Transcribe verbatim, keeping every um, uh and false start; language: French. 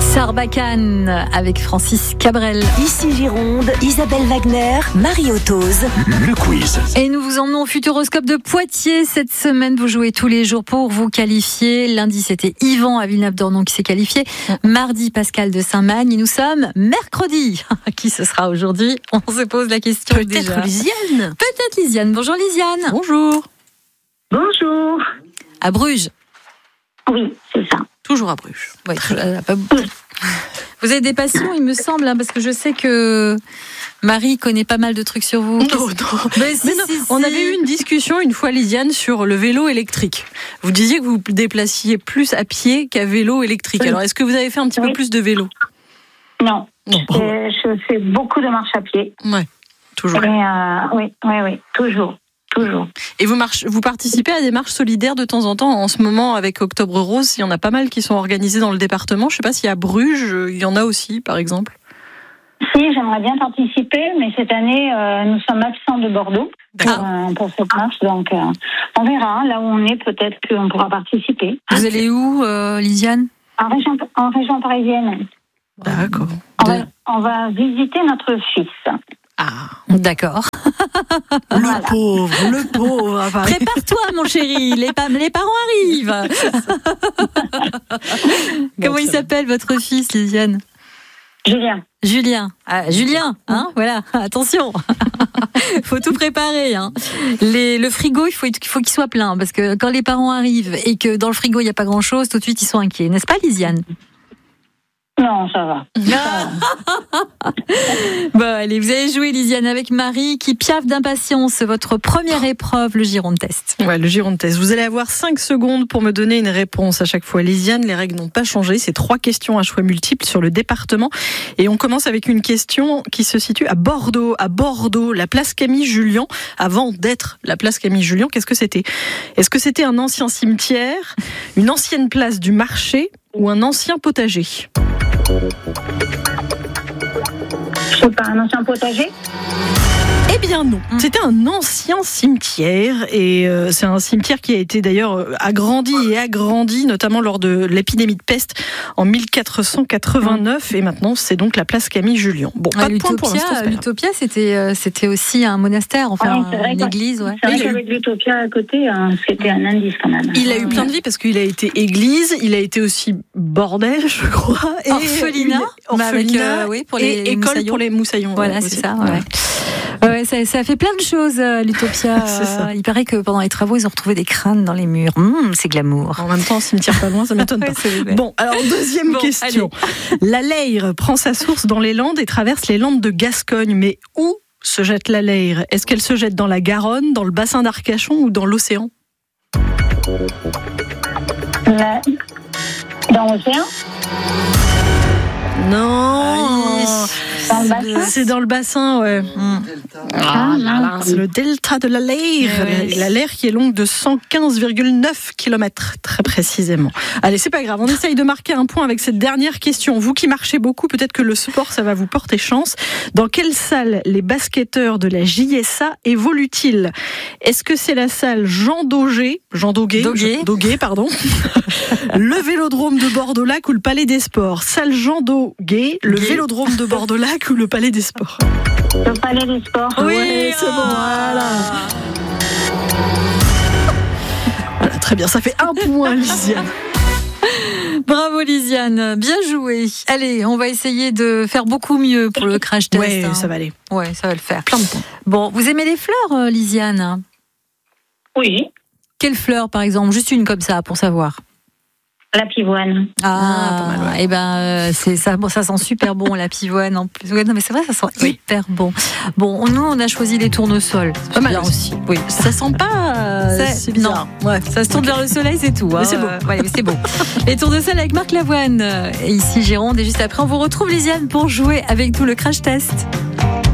Sarbacane avec Francis Cabrel. Ici Gironde, Isabelle Wagner, Marie Autoz. Le quiz. Et nous vous emmenons au Futuroscope de Poitiers. Cette semaine, vous jouez tous les jours pour vous qualifier. Lundi, c'était Yvan à Villeneuve-d'Ornon qui s'est qualifié. Mardi, Pascal de Saint-Magne. Et nous sommes mercredi. Qui ce sera aujourd'hui? On se pose la question. Peut-être déjà. Lisiane. Peut-être Lisiane. Bonjour Lisiane. Bonjour. Bonjour. À Bruges. Oui, c'est ça. Toujours à Bruges. Oui, pas... Vous avez des passions, il me semble, hein, parce que je sais que Marie connaît pas mal de trucs sur vous. Non, non. Mais si, Mais non, si, si. on avait eu une discussion une fois, Lisiane, sur le vélo électrique. Vous disiez que vous vous déplaciez plus à pied qu'à vélo électrique. Oui. Alors, est-ce que vous avez fait un petit Oui. peu plus de vélo? Non, Non. Euh, je fais beaucoup de marche à pied. Ouais, toujours. Mais, euh, oui, oui, oui, toujours, toujours. Et vous, marchez, vous participez à des marches solidaires de temps en temps. En ce moment, avec Octobre Rose, il y en a pas mal qui sont organisées dans le département. Je ne sais pas s'il y a Bruges, il y en a aussi, par exemple. Si, j'aimerais bien participer, mais cette année, euh, nous sommes absents de Bordeaux pour, euh, pour cette marche. Donc, euh, on verra. Là où on est, peut-être qu'on pourra participer. Vous allez où, euh, Lisiane? En région, en région parisienne. D'accord. On va, on va visiter notre fils. Ah, D'accord. le Voilà. pauvre, le pauvre. à Paris. Prépare-toi, mon chéri, les, pa- les parents arrivent. Comment il s'appelle, votre fils, Lisiane? Julien. Julien. Ah, Julien, hein, voilà, attention. Faut tout préparer, hein. Les, le frigo, il faut, il faut qu'il soit plein, parce que quand les parents arrivent et que dans le frigo, il n'y a pas grand-chose, tout de suite, ils sont inquiets. N'est-ce pas, Lisiane? Non, ça va. Bon, allez, vous allez jouer, Lisiane, avec Marie, qui piaffe d'impatience. Votre première épreuve, le Gironde Test. Ouais, le Gironde Test. Vous allez avoir cinq secondes pour me donner une réponse à chaque fois. Lisiane, les règles n'ont pas changé. C'est trois questions à choix multiples sur le département. Et on commence avec une question qui se situe à Bordeaux. À Bordeaux, la place Camille-Julian, avant d'être la place Camille-Julian, qu'est-ce que c'était? Est-ce que c'était un ancien cimetière, une ancienne place du marché ou un ancien potager? Je sais pas, un ancien potager? Eh bien non, c'était un ancien cimetière et euh, c'est un cimetière qui a été d'ailleurs euh, agrandi et agrandi notamment lors de l'épidémie de peste en mille quatre cent quatre-vingt-neuf et maintenant c'est donc la place Camille-Julian. Bon, pas Ouais, de point pour l'instant. c'est pas grave. l'Utopia, c'était, euh, c'était aussi un monastère, enfin, Ouais, c'est vrai une que- église, ouais. C'est vrai Il a eu- qu'avec l'Utopia à côté, hein, c'était un indice quand même. Il a eu plein de vies parce qu'il a été église, il a été aussi bordel, je crois. Et Orphelinat, une- mais avec, orphelinat euh, oui, pour les et école moussaillons. pour les moussaillons. Voilà, ouais, c'est aussi. ça, ouais. Ouais, ça, ça a fait plein de choses, euh, l'Utopia. C'est ça. Euh, il paraît que pendant les travaux, ils ont retrouvé des crânes dans les murs. Mmh, c'est glamour. En même temps, cimetière pas loin, ça m'étonne pas. Ouais, c'est vrai. Bon, alors deuxième Bon, question. La Leyre prend sa source dans les Landes et traverse les Landes de Gascogne. Mais où se jette la Leyre? Est-ce qu'elle se jette dans la Garonne, dans le bassin d'Arcachon ou dans l'océan? La- Dans l'océan? Non, Dans le bassin? c'est dans le bassin, ouais. Ah, Ah, c'est le delta de la Leyre. Ouais, ouais. La Leyre qui est longue de cent quinze virgule neuf kilomètres, très précisément. Allez, c'est pas grave, on essaye de marquer un point avec cette dernière question. Vous qui marchez beaucoup, peut-être que le sport, ça va vous porter chance. Dans quelle salle les basketteurs de la J S A évoluent-ils? Est-ce que c'est la salle Jean Daugé, Jean Doguet, Doguet. Je- Doguet, pardon, le Vélodrome de Bordeaux-Lac ou le Palais des Sports? Salle Jean Doguet, le Guet. Vélodrome de Bordeaux-Lac ou le Palais des Sports? Le palais des sports? Oui, c'est bon, voilà. Voilà, très bien, ça fait un point, Lisiane. Bravo, Lisiane. Bien joué. Allez, on va essayer de faire beaucoup mieux pour le crash test. Ouais, hein. ça va aller. Ouais, ça va le faire. Plein de points. Bon, vous aimez les fleurs, euh, Lisiane? Oui. Quelle fleur, par exemple? Juste une comme ça, pour savoir. La pivoine. Ah, pas mal, et ben euh, c'est ça, bon, ça sent super bon la pivoine en plus. Ouais, non mais c'est vrai, ça sent Oui. hyper bon. Bon, nous on a choisi les tournesols. C'est Pas mal bien aussi. Oui. Ça sent pas. euh, Ça- C'est bizarre. Ouais. Ça se tourne vers le soleil, c'est tout. Mais c'est beau. Euh, ouais, mais c'est beau. Les tournesols avec Marc Lavoine. Et ici Gironde. Et juste après, on vous retrouve, Lisiane, pour jouer avec nous le crash test.